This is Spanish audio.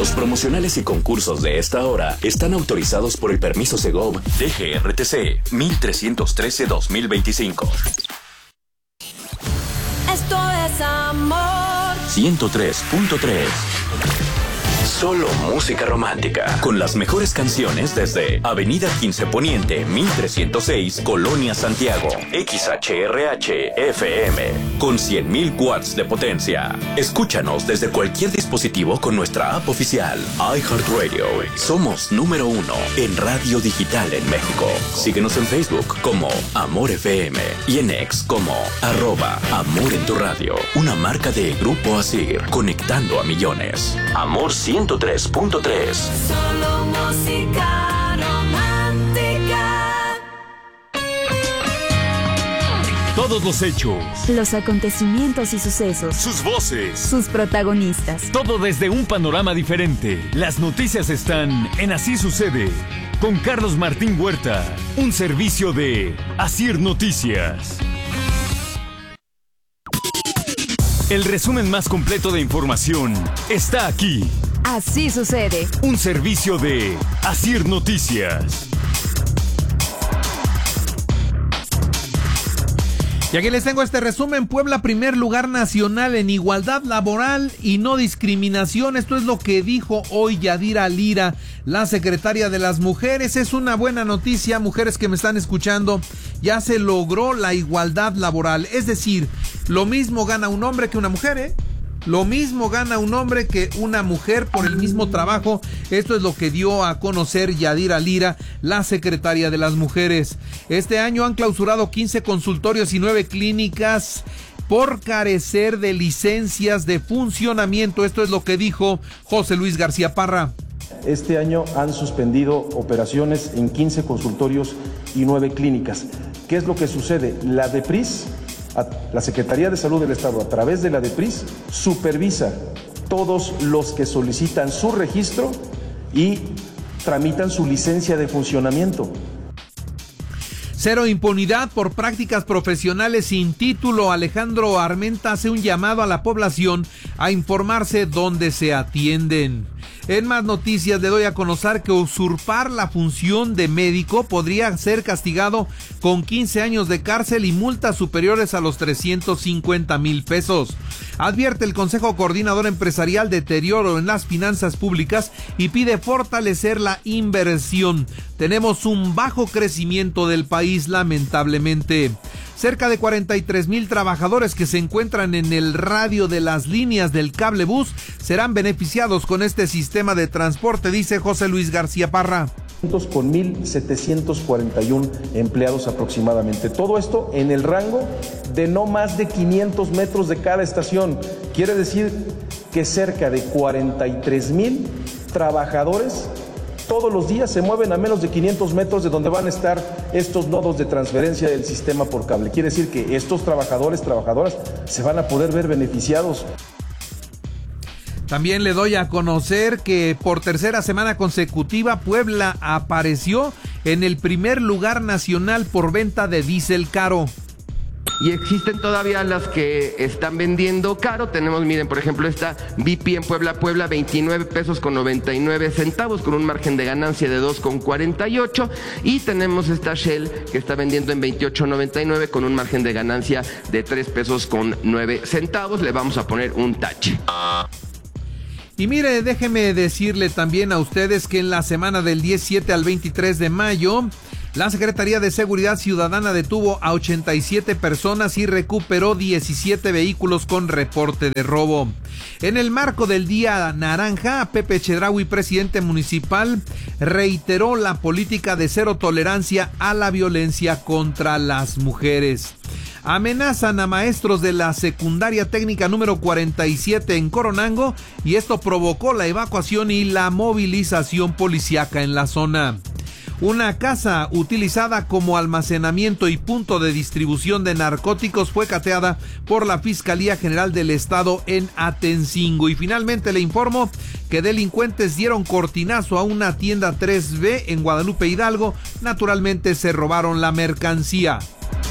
Los promocionales y concursos de esta hora están autorizados por el permiso Segov DGRTC 1313-2025. Esto es amor. 103.3. Solo música romántica, con las mejores canciones desde Avenida 15 Poniente, 1306, Colonia Santiago, XHRH FM, con 100.000 watts de potencia. Escúchanos desde cualquier dispositivo con nuestra app oficial, iHeartRadio. Somos número 1 en radio digital en México. Síguenos en Facebook como Amor FM y en X como @Amor en tu radio, una marca de Grupo Asir, conectando a millones. Amor 103.3. Solo música romántica. Todos los hechos, los acontecimientos y sucesos, sus voces, sus protagonistas. Todo desde un panorama diferente. Las noticias están en Así Sucede, con Carlos Martín Huerta, un servicio de Asir Noticias. El resumen más completo de información está aquí. Así Sucede. Un servicio de Asir Noticias. Y aquí les tengo este resumen. Puebla, primer lugar nacional en igualdad laboral y no discriminación. Esto es lo que dijo hoy Yadira Lira, la secretaria de las mujeres. Es una buena noticia, mujeres que me están escuchando. Ya se logró la igualdad laboral. Es decir, lo mismo gana un hombre que una mujer, ¿eh? Lo mismo gana un hombre que una mujer por el mismo trabajo. Esto es lo que dio a conocer Yadira Lira, la secretaria de las mujeres. Este año han clausurado 15 consultorios y 9 clínicas por carecer de licencias de funcionamiento. Esto es lo que dijo José Luis García Parra. Este año han suspendido operaciones en 15 consultorios y 9 clínicas. ¿Qué es lo que sucede? La DEPRIS, la Secretaría de Salud del Estado, a través de la DEPRIS, supervisa todos los que solicitan su registro y tramitan su licencia de funcionamiento. Cero impunidad por prácticas profesionales sin título. Alejandro Armenta hace un llamado a la población a informarse dónde se atienden. En más noticias le doy a conocer que usurpar la función de médico podría ser castigado con 15 años de cárcel y multas superiores a los 350,000 pesos. Advierte el Consejo Coordinador Empresarial deterioro en las finanzas públicas y pide fortalecer la inversión. Tenemos un bajo crecimiento del país, lamentablemente. Cerca de 43,000 trabajadores que se encuentran en el radio de las líneas del cablebús serán beneficiados con este sistema de transporte, dice José Luis García Parra. Con 1,741 empleados aproximadamente. Todo esto en el rango de no más de 500 metros de cada estación. Quiere decir que cerca de 43,000 trabajadores todos los días se mueven a menos de 500 metros de donde van a estar estos nodos de transferencia del sistema por cable. Quiere decir que estos trabajadores, trabajadoras, se van a poder ver beneficiados. También le doy a conocer que por tercera semana consecutiva Puebla apareció en el primer lugar nacional por venta de diésel caro. Y existen todavía las que están vendiendo caro. Tenemos, miren, por ejemplo, esta BP en Puebla, 29 pesos con 99 centavos, con un margen de ganancia de 2,48. Y tenemos esta Shell que está vendiendo en 28.99 con un margen de ganancia de 3 pesos con 9 centavos. Le vamos a poner un tache. Y mire, déjeme decirle también a ustedes que en la semana del 17 al 23 de mayo, la Secretaría de Seguridad Ciudadana detuvo a 87 personas y recuperó 17 vehículos con reporte de robo. En el marco del Día Naranja, Pepe Chedraui, presidente municipal, reiteró la política de cero tolerancia a la violencia contra las mujeres. Amenazan a maestros de la secundaria técnica número 47 en Coronango y esto provocó la evacuación y la movilización policíaca en la zona. Una casa utilizada como almacenamiento y punto de distribución de narcóticos fue cateada por la Fiscalía General del Estado en Atencingo. Y finalmente le informo que delincuentes dieron cortinazo a una tienda 3B en Guadalupe Hidalgo. Naturalmente se robaron la mercancía.